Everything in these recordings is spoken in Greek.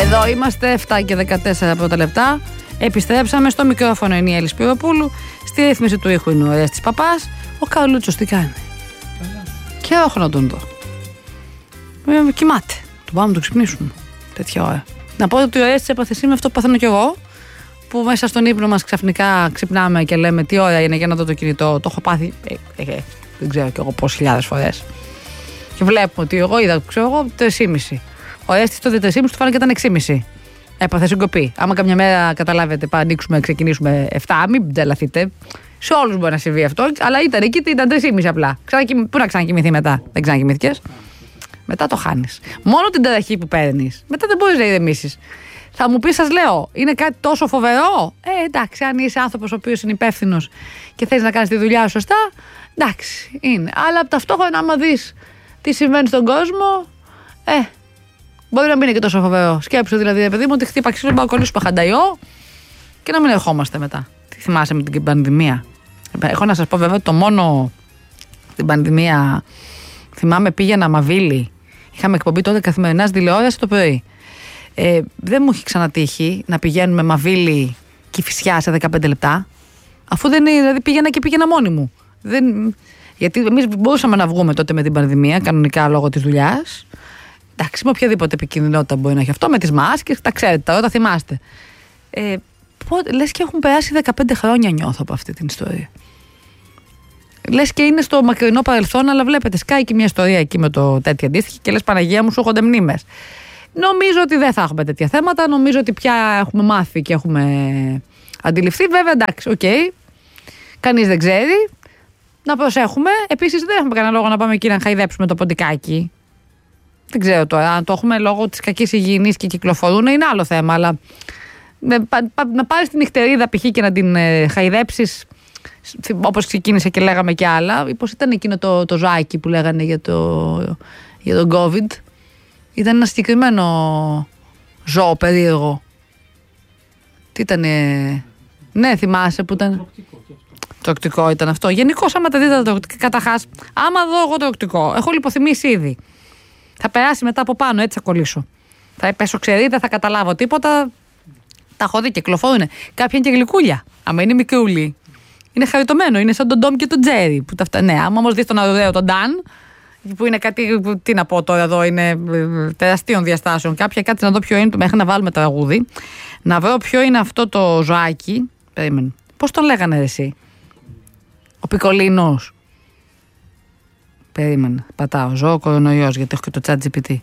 Εδώ είμαστε 7 και 14 πρώτα λεπτά. Επιστρέψαμε στο μικρόφωνο, είναι η Έλλη Σπυροπούλου. Στη ρύθμιση του ήχου είναι ο Ρέστης Παπάς. Ο Καρλούτσος τι κάνει? Και έχω να τον δω. Κοιμάται. Του πάμε να το ξυπνήσουμε. Τέτοια ώρα. Να πω ότι ο Ρέστης έπαθε σήμερα αυτό που παθαίνω κι εγώ. Που μέσα στον ύπνο μας ξαφνικά ξυπνάμε και λέμε τι ώρα είναι για να δω το κινητό. Το έχω πάθει. Δεν ξέρω κι εγώ πόσες χιλιάδες φορές. Και βλέπουμε ότι εγώ είδα, ξέρω εγώ, 3,5. Ο Ρέστης το 3,5 του φάνηκε ήταν 6,5. Έπαθε συγκοπή. Άμα καμιά μέρα καταλάβετε, ανοίξουμε, ξεκινήσουμε 7, μην τρελαθείτε. Σε όλους μπορεί να συμβεί αυτό, αλλά ήταν εκεί, ήταν 3,5 απλά. Πού να ξανακοιμηθεί μετά? Δεν ξανακοιμήθηκες. Μετά το χάνεις. Μόνο την ταραχή που παίρνεις. Μετά δεν μπορείς να ηρεμήσεις. Θα μου πεις, σας λέω, είναι κάτι τόσο φοβερό? Εντάξει, αν είσαι άνθρωπος ο οποίος είναι υπεύθυνος και θέλεις να κάνεις τη δουλειά σου σωστά, εντάξει, είναι. Αλλά ταυτόχρονα, άμα δεις τι συμβαίνει στον κόσμο, μπορεί να μην είναι και τόσο φοβερό. Σκέψου δηλαδή, παιδί μου, ότι χτύπα ξύλο να κολλήσουμε χανταϊό και να μην ερχόμαστε μετά. Τι θυμάσαι με την πανδημία? Έχω να σας πω βέβαια το μόνο την πανδημία. Θυμάμαι πήγαινα Μαβίλη. Είχαμε εκπομπή τότε καθημερινά στη τηλεόραση το πρωί. Δεν μου έχει ξανατύχει να πηγαίνουμε Μαβίλη Κηφισιά σε 15 λεπτά. Αφού δεν είναι, δηλαδή πήγαινα μόνη μου. Γιατί εμείς μπορούσαμε να βγούμε τότε με την πανδημία, κανονικά λόγω της δουλειάς. Εντάξει, με οποιαδήποτε επικινδυνότητα μπορεί να έχει αυτό, με τις μάσκες, τα ξέρετε, τα θυμάστε. Λες και έχουν περάσει 15 χρόνια, νιώθω από αυτή την ιστορία. Λες και είναι στο μακρινό παρελθόν, αλλά βλέπετε, σκάει και μια ιστορία εκεί με το τέτοια αντίστοιχη και λες Παναγία μου, σου έρχονται μνήμες. Νομίζω ότι δεν θα έχουμε τέτοια θέματα. Νομίζω ότι πια έχουμε μάθει και έχουμε αντιληφθεί. Βέβαια, εντάξει, οκ. Κανείς δεν ξέρει. Να προσέχουμε. Επίσης, δεν έχουμε κανένα λόγο να πάμε εκεί να χαϊδέψουμε το ποντικάκι. Δεν ξέρω τώρα. Αν το έχουμε λόγω της κακής υγιεινής και κυκλοφορούν, είναι άλλο θέμα. Αλλά να πάρεις την νυχτερίδα π.χ. και να την χαϊδέψεις, όπως ξεκίνησε και λέγαμε κι άλλα. Πώς ήταν εκείνο το ζωάκι που λέγανε για τον COVID? Ήταν ένα συγκεκριμένο ζώο περίεργο. Τι ήτανε? Ναι, θυμάσαι που ήταν? Τροκτικό ήταν αυτό. Γενικώς, άμα τα δείτε τα τροκτικά, καταρχάς, άμα δω εγώ τροκτικό, έχω λιποθυμήσει ήδη. Θα περάσει μετά από πάνω, έτσι θα κολλήσω. Θα πέσω ξερή, δεν θα καταλάβω τίποτα. Τα έχω δει, κυκλοφορούν. Κάποια είναι και γλυκούλια. Άμα είναι μικρούλι, είναι χαριτωμένο. Είναι σαν τον Ντόμ και τον Τζέρι. Ναι, άμα όμως δεις τον Αρουδαίο τον Νταν, που είναι κάτι, τι να πω τώρα εδώ, είναι τεραστίων διαστάσεων. Κάποια κάτι να δω ποιο είναι, μέχρι να βάλουμε τραγούδι. Να βρω ποιο είναι αυτό το ζωάκι. Περίμενε. Πώς τον λέγανε εσύ? Ο Πικολίνος. Περίμενε. Πατάω. Ζώο, κορονοϊός, γιατί έχω και το ChatGPT.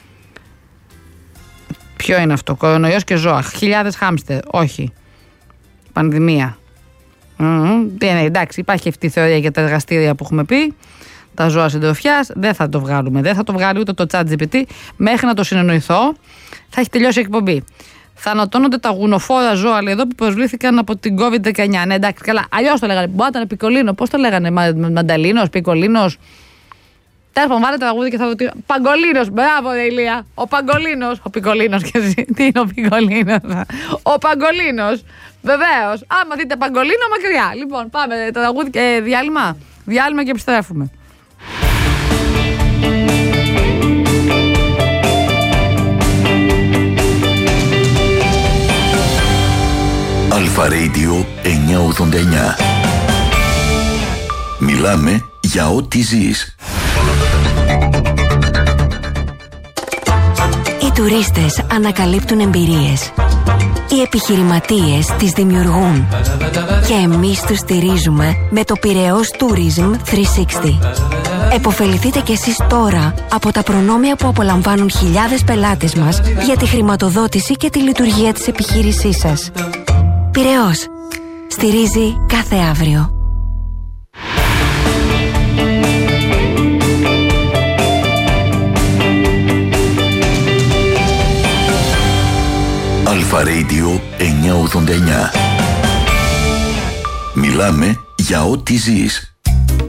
Ποιο είναι αυτό? Κορονοϊός και ζώα. Χιλιάδες χάμστερ. Όχι. Πανδημία. Εντάξει, υπάρχει αυτή η θεωρία για τα εργαστήρια που έχουμε πει. Τα ζώα συντροφιάς. Δεν θα το βγάλουμε. Δεν θα το βγάλει ούτε το ChatGPT. Μέχρι να το συνεννοηθώ, θα έχει τελειώσει η εκπομπή. Θανατώνονται τα γουνοφόρα ζώα, λέει εδώ, που προσβλήθηκαν από την COVID-19. Ναι, εντάξει, καλά. Αλλιώς το λέγανε. Μπορεί να ήταν Πικολίνο. Πώς το λέγανε? Μανταλίνος, Πικολίνος. Τέλος πάντων, βάλε τραγούδι και θα ρωτήσω. Παγκολίνος, μπράβο, ρε Ηλία. Ο Παγκολίνος. Ο Πικολίνος και εσύ. Τι είναι ο Πικολίνος? Ο Παγκολίνος. Βεβαίως. Άμα δείτε Παγκολίνο, μακριά. Λοιπόν, πάμε τραγούδι και διάλειμμα. Διάλειμμα και επιστρέφουμε. Αλφα Radio 989. Μιλάμε για ό,τι ζεις. Οι τουρίστες ανακαλύπτουν εμπειρίες. Οι επιχειρηματίες τις δημιουργούν. Και εμείς τους στηρίζουμε με το Πειραιώς Tourism 360. Εποφεληθείτε κι εσείς τώρα από τα προνόμια που απολαμβάνουν χιλιάδες πελάτες μας για τη χρηματοδότηση και τη λειτουργία της επιχείρησής σας. Πειραιώς. Στηρίζει κάθε αύριο. Αλφα Radio 989. Μιλάμε για ό,τι ζεις.